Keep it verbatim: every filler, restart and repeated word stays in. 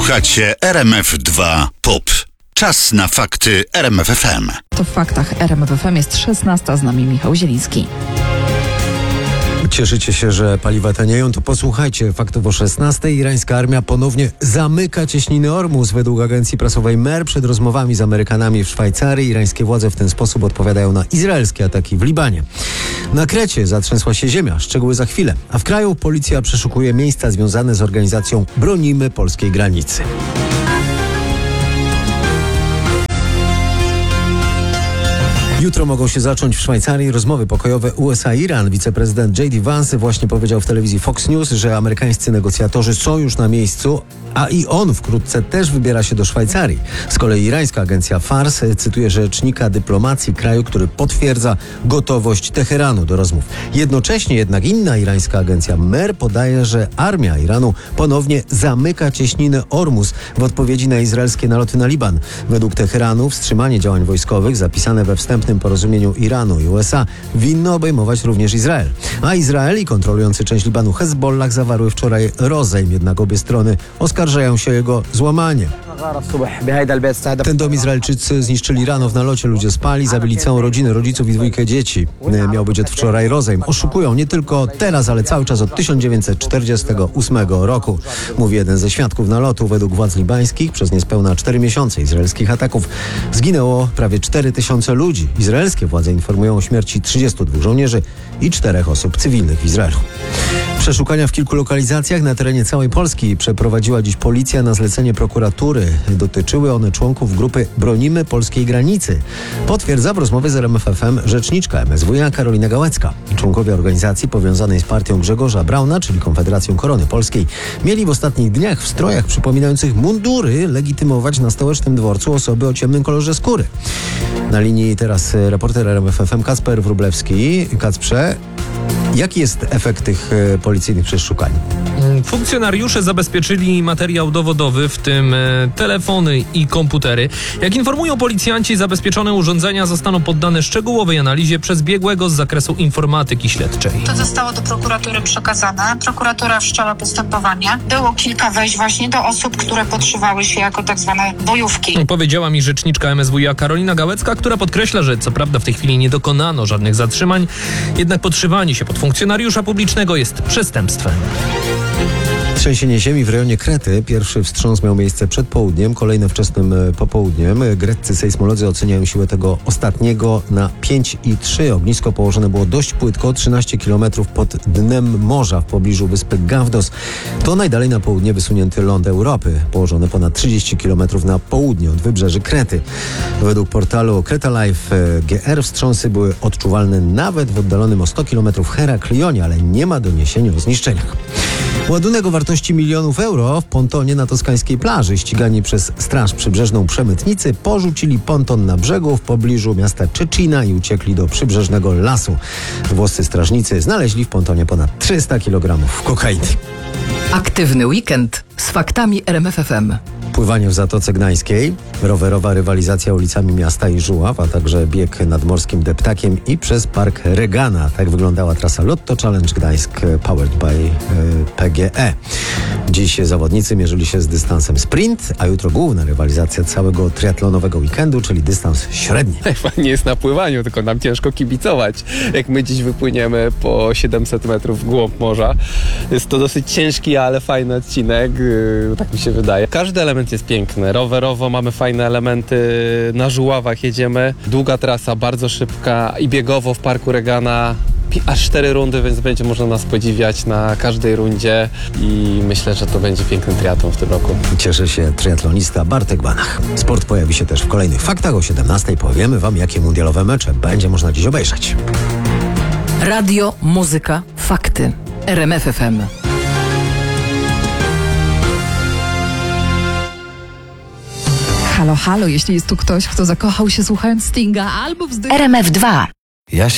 Słuchacie R M F dwa Pop. Czas na fakty R M F F M. To w faktach R M F F M jest szesnasta, z nami Michał Zieliński. Cieszycie się, że paliwa tanieją? To posłuchajcie faktów o szesnastej. Irańska armia ponownie zamyka cieśniny Ormus. Według agencji prasowej M E R przed rozmowami z Amerykanami w Szwajcarii irańskie władze w ten sposób odpowiadają na izraelskie ataki w Libanie. Na Krecie zatrzęsła się ziemia. Szczegóły za chwilę. A w kraju policja przeszukuje miejsca związane z organizacją Bronimy Polskiej Granicy. Jutro mogą się zacząć w Szwajcarii rozmowy pokojowe U S A-Iran. Wiceprezydent J D Vance właśnie powiedział w telewizji Fox News, że amerykańscy negocjatorzy są już na miejscu, a i on wkrótce też wybiera się do Szwajcarii. Z kolei irańska agencja Fars cytuje rzecznika dyplomacji kraju, który potwierdza gotowość Teheranu do rozmów. Jednocześnie jednak inna irańska agencja M E R podaje, że armia Iranu ponownie zamyka cieśninę Ormus w odpowiedzi na izraelskie naloty na Liban. Według Teheranu wstrzymanie działań wojskowych zapisane we wstępnym porozumieniu Iranu i U S A winno obejmować również Izrael. A Izrael i kontrolujący część Libanu Hezbollah zawarły wczoraj rozejm, jednak obie strony oskarżają się o jego złamanie. Ten dom Izraelczycy zniszczyli rano w nalocie. Ludzie spali, zabili całą rodzinę, rodziców i dwójkę dzieci. Miał być od wczoraj rozejm. Oszukują nie tylko teraz, ale cały czas od tysiąc dziewięćset czterdziestego ósmego roku. Mówi jeden ze świadków nalotu. Według władz libańskich przez niespełna cztery miesiące izraelskich ataków zginęło prawie cztery tysiące ludzi. Izraelskie władze informują o śmierci trzydziestu dwóch żołnierzy i czterech osób cywilnych w Izraelu. Przeszukania w kilku lokalizacjach na terenie całej Polski przeprowadziła dziś policja na zlecenie prokuratury. Dotyczyły one członków grupy Bronimy Polskiej Granicy. Potwierdza w rozmowie z R M F F M rzeczniczka M S W iA Karolina Gałecka. Członkowie organizacji powiązanej z partią Grzegorza Brauna, czyli Konfederacją Korony Polskiej, mieli w ostatnich dniach w strojach przypominających mundury legitymować na stołecznym dworcu osoby o ciemnym kolorze skóry. Na linii teraz reporter R M F F M Kacper Wróblewski. Kacprze, jaki jest efekt tych e, policyjnych przeszukań? Funkcjonariusze zabezpieczyli materiał dowodowy, w tym e, telefony i komputery. Jak informują policjanci, zabezpieczone urządzenia zostaną poddane szczegółowej analizie przez biegłego z zakresu informatyki śledczej. To zostało do prokuratury przekazane. Prokuratura wszczęła postępowanie. Było kilka wejść właśnie do osób, które podszywały się jako tak zwane bojówki. Powiedziała mi rzeczniczka M S W iA Karolina Gałecka, która podkreśla, że co prawda w tej chwili nie dokonano żadnych zatrzymań, jednak podszywanie się pod funkcjonariusza publicznego jest przestępstwem. Trzęsienie ziemi w rejonie Krety. Pierwszy wstrząs miał miejsce przed południem, kolejne wczesnym popołudniem. Greccy sejsmolodzy oceniają siłę tego ostatniego na pięć i trzy. Ognisko położone było dość płytko, trzynaście kilometrów pod dnem morza w pobliżu wyspy Gavdos. To najdalej na południe wysunięty ląd Europy, położony ponad trzydzieści kilometrów na południe od wybrzeży Krety. Według portalu Kreta Live G R wstrząsy były odczuwalne nawet w oddalonym o sto kilometrów Heraklionie, ale nie ma doniesień o zniszczeniach. Ładunek o wartości milionów euro w pontonie na toskańskiej plaży. Ścigani przez Straż Przybrzeżną przemytnicy porzucili ponton na brzegu w pobliżu miasta Czeczina i uciekli do przybrzeżnego lasu. Włoscy strażnicy znaleźli w pontonie ponad trzysta kilogramów kokainy. Aktywny weekend z faktami R M F F M. Pływanie w Zatoce Gdańskiej, rowerowa rywalizacja ulicami miasta i Żuław, a także bieg nad morskim deptakiem i przez Park Regana. Tak wyglądała trasa Lotto Challenge Gdańsk Powered by y, P G E. Dziś zawodnicy mierzyli się z dystansem sprint, a jutro główna rywalizacja całego triatlonowego weekendu, czyli dystans średni. Nie jest na pływaniu, tylko nam ciężko kibicować. Jak my dziś wypłyniemy po siedemset metrów w głąb morza. Jest to dosyć ciężki, ale fajny odcinek, yy, tak mi się wydaje. Każdy element jest piękny. Rowerowo mamy fajne elementy, na Żuławach jedziemy. Długa trasa, bardzo szybka i biegowo w Parku Regana. Aż cztery rundy, więc będzie można nas podziwiać na każdej rundzie i myślę, że to będzie piękny triatlon w tym roku. Cieszy się triatlonista Bartek Banach. Sport pojawi się też w kolejnych faktach. O siedemnastej powiemy wam, jakie mundialowe mecze będzie można dziś obejrzeć. Radio, muzyka, fakty. R M F F M. Halo, halo, jeśli jest tu ktoś, kto zakochał się słuchając Stinga albo wzdycha... R M F dwa. Ja się